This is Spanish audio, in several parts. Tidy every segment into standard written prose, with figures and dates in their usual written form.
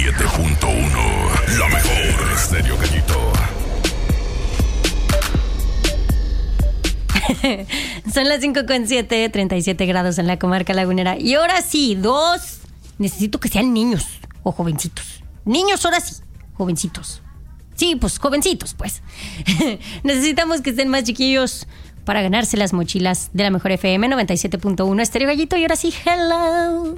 97.1, la mejor Estéreo Gallito. Son las 5:07, 37 grados en la comarca lagunera. Y ahora sí, necesito que sean niños o jovencitos. Niños, ahora sí, jovencitos. Sí, pues jovencitos, pues. Necesitamos que estén más chiquillos para ganarse las mochilas de la mejor FM 97.1 Estéreo Gallito. Y ahora sí, hello.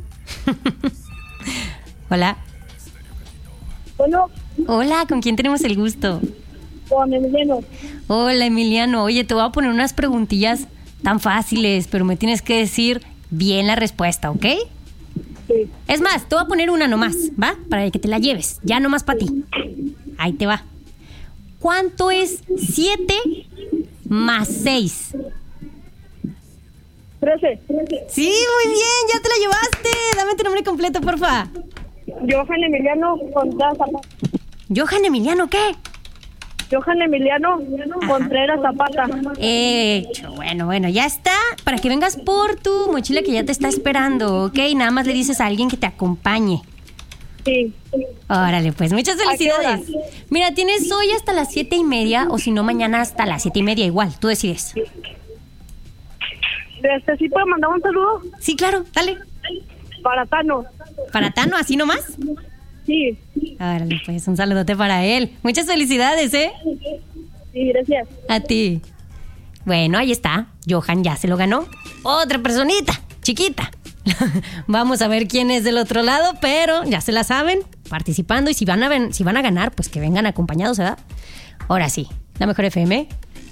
Hola. Bueno. Hola, ¿con quién tenemos el gusto? Con Emiliano. Hola, Emiliano. Oye, te voy a poner unas preguntillas tan fáciles, pero me tienes que decir bien la respuesta, ¿ok? Sí. Es más, te voy a poner una nomás, ¿va? Para que te la lleves. Ya nomás para ti. Ahí te va. ¿Cuánto es 7 más 6? 13. Sí, muy bien, ya te la llevaste. Dame tu nombre completo, porfa. Johan Emiliano Contreras Zapata. ¿Johan Emiliano qué? Johan Emiliano Contreras Zapata. Hecho, bueno, ya está. Para que vengas por tu mochila que ya te está esperando, ¿ok? Nada más le dices a alguien que te acompañe. Sí. Órale, pues, muchas felicidades. Mira, tienes hoy hasta las 7:30 o si no, mañana hasta las 7:30 igual. Tú decides. ¿Sí puedo mandar un saludo? Sí, claro, dale. Para Tano. ¿Para Tano, así nomás? Sí. Órale, pues, un saludote para él. Muchas felicidades, ¿eh? Sí, gracias. A ti. Bueno, ahí está. Johan ya se lo ganó. Otra personita, chiquita. Vamos a ver quién es del otro lado, pero ya se la saben, participando. Y si van a ganar, pues que vengan acompañados, ¿verdad? Ahora sí, la mejor FM.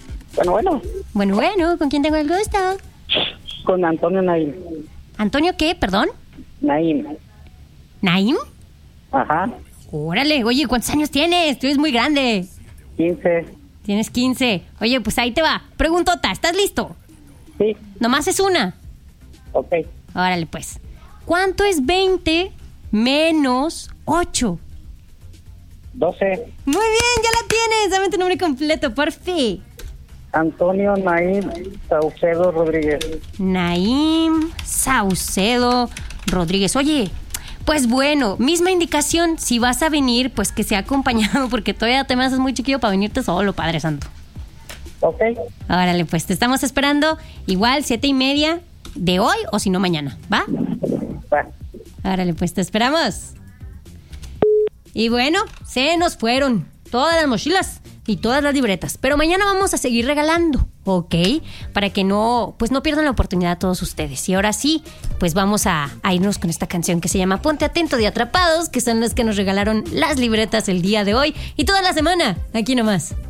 Bueno, ¿con quién tengo el gusto? Con Antonio Naim. ¿Antonio qué, perdón? Naim. ¿Naim? Ajá. Órale, oye, ¿cuántos años tienes? Tú eres muy grande. 15. Tienes 15. Oye, pues ahí te va. Preguntota, ¿estás listo? Sí. Nomás es una. Ok. Órale, pues. ¿Cuánto es 20 menos 8? 12. Muy bien, ya la tienes. Dame tu nombre completo, por fin. Antonio Naim Saucedo Rodríguez. Naim Saucedo Rodríguez. Oye, pues bueno, misma indicación. Si vas a venir, pues que sea acompañado, porque todavía te me haces muy chiquillo para venirte solo, Padre Santo. Ok. Órale, pues te estamos esperando. Igual, 7:30 de hoy o si no mañana, ¿va? Va. Órale, pues te esperamos. Y bueno, se nos fueron todas las mochilas y todas las libretas. Pero mañana vamos a seguir regalando, ¿ok? Para que no pierdan la oportunidad todos ustedes. Y ahora sí, pues vamos a irnos con esta canción que se llama Ponte Atento de Atrapados, que son los que nos regalaron las libretas el día de hoy y toda la semana, aquí nomás.